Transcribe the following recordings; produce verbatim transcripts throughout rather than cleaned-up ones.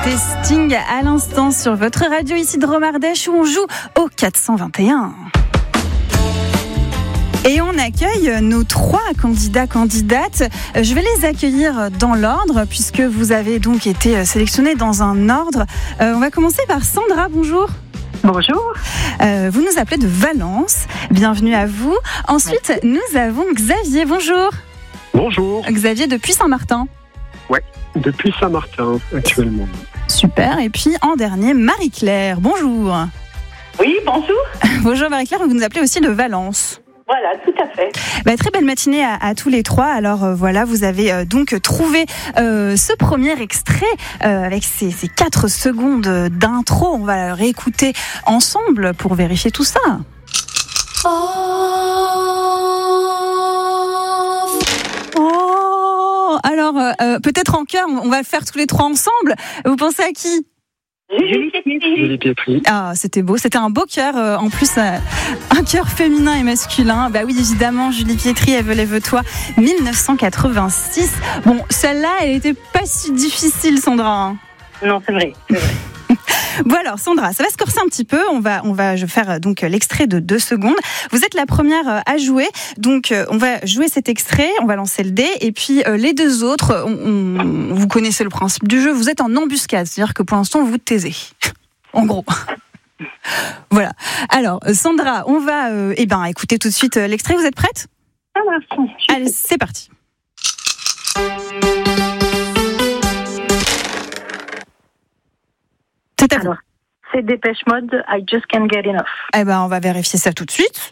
C'était Sting à l'instant sur votre radio ici de Romardèche où on joue au quatre cent vingt et un. Et on accueille nos trois candidats, candidates. Je vais les accueillir dans l'ordre puisque vous avez donc été sélectionnés dans un ordre. Euh, on va commencer par Sandra, bonjour. Bonjour. Euh, vous nous appelez de Valence. Bienvenue à vous. Ensuite, merci. Nous avons Xavier, bonjour. Bonjour. Xavier depuis Saint-Martin. Ouais, depuis Saint-Martin actuellement. Super. Et puis en dernier, Marie-Claire, bonjour. Oui, bonjour. Bonjour Marie-Claire, vous nous appelez aussi de Valence. Voilà, tout à fait. Bah, très belle matinée à, à tous les trois. Alors euh, voilà, vous avez euh, donc trouvé euh, ce premier extrait euh, avec ces, ces quatre secondes d'intro. On va le réécouter ensemble pour vérifier tout ça. Oh, oh alors euh, peut-être en chœur, on va le faire tous les trois ensemble. Vous pensez à qui ? Julie Pietri. Julie Pietri. Ah, c'était beau. C'était un beau cœur. Euh, en plus, euh, un cœur féminin et masculin. Bah oui, évidemment, Julie Pietri, Elle veut lève-toi, dix-neuf cent quatre-vingt-six. Bon, celle-là, elle était pas si difficile, Sandra. Non, c'est vrai. C'est vrai. Bon alors Sandra, ça va se corser un petit peu. On va, on va, je vais faire donc l'extrait de deux secondes. Vous êtes la première à jouer, donc on va jouer cet extrait. On va lancer le dé et puis les deux autres, on, on, vous connaissez le principe du jeu. Vous êtes en embuscade, c'est-à-dire que pour l'instant vous vous taisez. En gros. Voilà. Alors Sandra, on va, euh, eh ben, écouter tout de suite l'extrait. Vous êtes prête ? Ça marche. Allez, c'est parti. C'est à vous. Alors, c'est Dépêche Mode, I Just Can't Get Enough. Eh ben, on va vérifier ça tout de suite.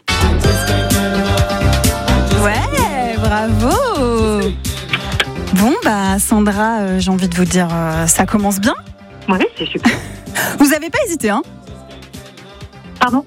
Ouais, bravo. Bon, bah, Sandra, euh, j'ai envie de vous dire, euh, ça commence bien. Oui, c'est super. Vous n'avez pas hésité, hein ? Pardon ?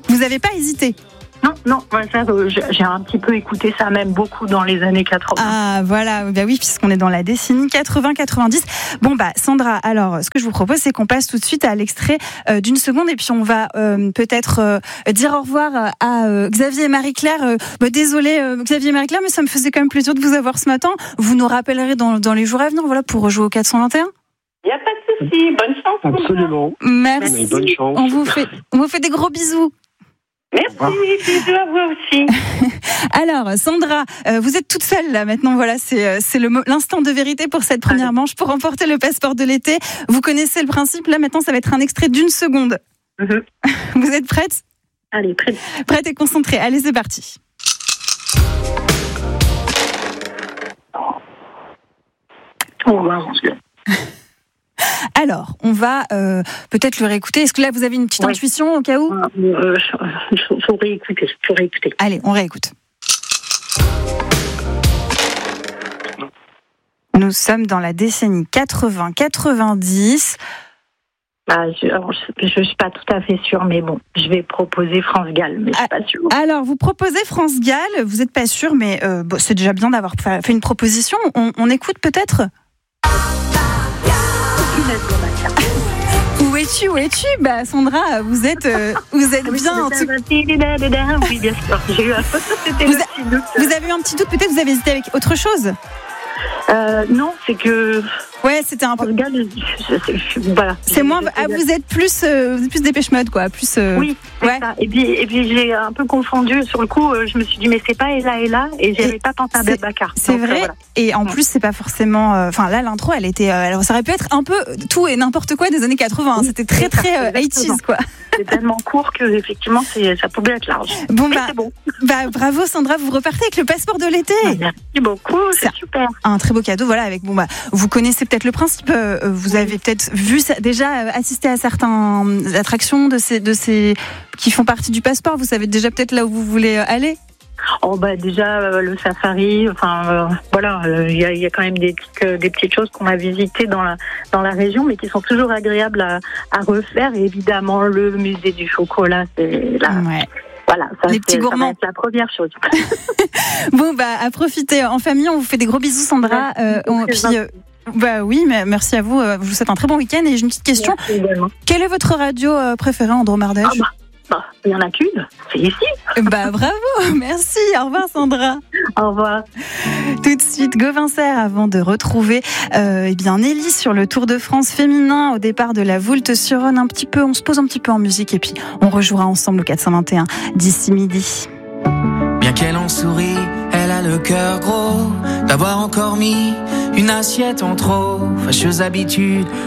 Vous n'avez pas hésité ? Non, non, ça, euh, j'ai un petit peu écouté ça, même beaucoup dans les années quatre-vingts. Ah, voilà, bah oui, puisqu'on est dans la décennie quatre-vingts quatre-vingt-dix. Bon, bah, Sandra, alors, ce que je vous propose, c'est qu'on passe tout de suite à l'extrait euh, d'une seconde, et puis on va euh, peut-être euh, dire au revoir à euh, Xavier et Marie-Claire. Euh, bah, désolé, euh, Xavier et Marie-Claire, mais ça me faisait quand même plaisir de vous avoir ce matin. Vous nous rappellerez dans, dans les jours à venir, voilà, pour jouer au quatre cent vingt et un. Il n'y a pas de souci, bonne chance. Absolument. Merci. Bonne chance. On vous fait, on vous fait des gros bisous. Merci, bisous à vous aussi. Alors, Sandra, euh, vous êtes toute seule là maintenant. Voilà, c'est, c'est le, l'instant de vérité pour cette première manche pour remporter le passeport de l'été. Vous connaissez le principe. Là, maintenant, ça va être un extrait d'une seconde. Mm-hmm. Vous êtes prête ? Allez, prête. Prête et concentrée. Allez, c'est parti. Oh, wow. Alors, on va euh, peut-être le réécouter. Est-ce que là, vous avez une petite ouais. intuition au cas où ? Il euh, faut, faut réécouter. Faut réécouter. Allez, on réécoute. Nous sommes dans la décennie quatre-vingts quatre-vingt-dix. Bah, je ne suis pas tout à fait sûre, mais bon, je vais proposer France Gall, mais je ne suis pas sûre. Alors, vous proposez France Gall, vous n'êtes pas sûre, mais euh, bon, c'est déjà bien d'avoir fait une proposition. On, on écoute peut-être ? Où es-tu, où es-tu ? Bah, Sandra, vous êtes, euh, vous êtes bien. En tout... Oui, bien sûr. J'ai eu un... C'était vous, le a... petit doute. Vous avez eu un petit doute, peut-être vous avez hésité avec autre chose ? euh, Non, c'est que. Ouais, c'était un peu. Regarde, je, je, je, voilà. C'est moins. Ah, vous êtes plus, euh, vous êtes plus Dépêche Mode, quoi. Plus. Euh... Oui. Ouais. Ça. Et puis, et puis j'ai un peu confondu. Sur le coup, je me suis dit, mais c'est pas Ella Ella, et j'avais et pas pensé à Babacar. C'est donc, vrai. Euh, voilà. Et en ouais. plus, c'est pas forcément. Enfin, euh, là, l'intro, elle était. Euh, alors, ça aurait pu être un peu tout et n'importe quoi des années quatre-vingts. Oui, c'était très, très euh, eighties, quoi. C'est tellement court que effectivement, c'est, ça pouvait être large. Bon, bah, c'est bon. Bah, bravo, Sandra, vous repartez avec le passeport de l'été. Merci beaucoup, c'est, c'est super. Un très beau cadeau, voilà. Avec bon, bah, vous connaissez peut-être le principe. Euh, vous oui. avez peut-être vu déjà euh, assisté à certaines attractions de ces, de ces qui font partie du passeport. Vous savez déjà peut-être là où vous voulez aller. Oh bah déjà euh, le safari, enfin euh, voilà, il euh, y, y a quand même des petites, euh, des petites choses qu'on a visitées dans la dans la région, mais qui sont toujours agréables à, à refaire. Et évidemment le musée du chocolat, c'est là. Ouais. Voilà, ça, les petits gourmands. Ça va être la première chose. Bon bah à profiter en famille, on vous fait des gros bisous, Sandra. Euh, on, puis, euh, bah oui, mais merci à vous. Je vous souhaite un très bon week-end et j'ai une petite question. Quelle est votre radio préférée en Dromardèche ? Ah bah. bah, il n'y en a qu'une, c'est ici. Bah bravo, merci, au revoir Sandra. Au revoir. Tout de suite, Gauvin Serre avant de retrouver euh, eh bien Nelly sur le Tour de France féminin au départ de la Voulte-sur-Rhône. Un petit peu, on se pose un petit peu en musique et puis on rejouera ensemble au quatre cent vingt et un d'ici midi. Bien qu'elle en sourit, elle a le cœur gros d'avoir encore mis une assiette en trop. Fâcheuse habitude